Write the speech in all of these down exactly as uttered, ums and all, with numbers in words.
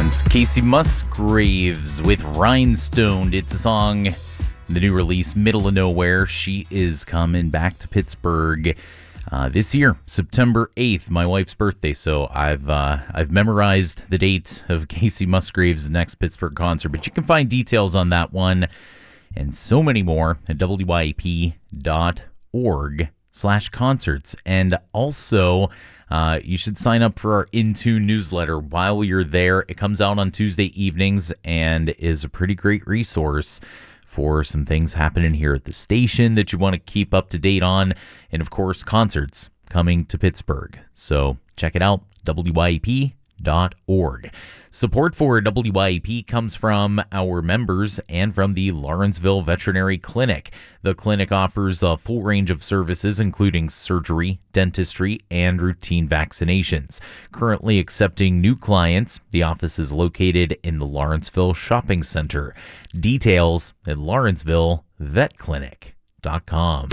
Casey Musgraves with Rhinestone. It's a song, the new release, Middle of Nowhere. She is coming back to Pittsburgh uh, this year, September eighth, my wife's birthday. So I've uh, I've memorized the date of Casey Musgraves' next Pittsburgh concert. But you can find details on that one and so many more at W Y A P dot org slash concerts. And also, Uh, you should sign up for our Into newsletter while you're there. It comes out on Tuesday evenings and is a pretty great resource for some things happening here at the station that you want to keep up to date on. And of course, concerts coming to Pittsburgh. So check it out, W Y A P dot org. Support for W Y A P comes from our members and from the Lawrenceville Veterinary Clinic. The clinic offers a full range of services, including surgery, dentistry, and routine vaccinations. Currently accepting new clients, the office is located in the Lawrenceville Shopping Center. Details at lawrenceville vet clinic dot com.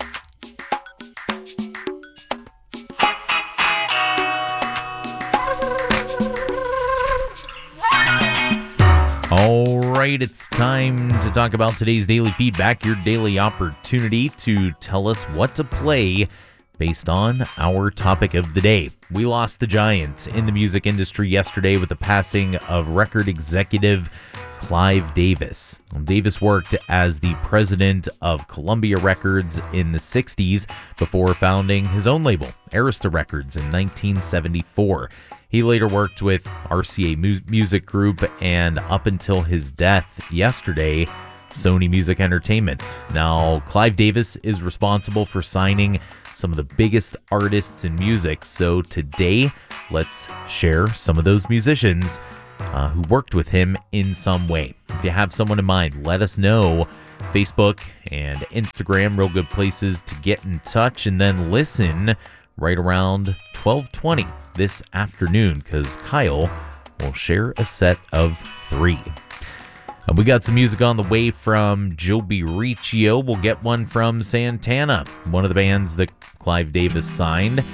All right, it's time to talk about today's daily feedback, your daily opportunity to tell us what to play based on our topic of the day. We lost the giant in the music industry yesterday with the passing of record executive Clive Davis. Davis worked as the president of Columbia Records in the sixties before founding his own label, Arista Records, in nineteen seventy-four. He later worked with R C A Music Group and up until his death yesterday, Sony Music Entertainment. Now, Clive Davis is responsible for signing some of the biggest artists in music. So today, let's share some of those musicians uh, who worked with him in some way. If you have someone in mind, let us know. Facebook and Instagram, real good places to get in touch, and then listen right around twelve twenty this afternoon, because Kyle will share a set of three. And we got some music on the way from Joby Riccio. We'll get one from Santana, one of the bands that Clive Davis signed.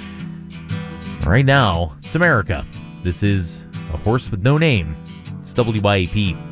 Right now, it's America. This is A Horse with No Name. It's W Y A P.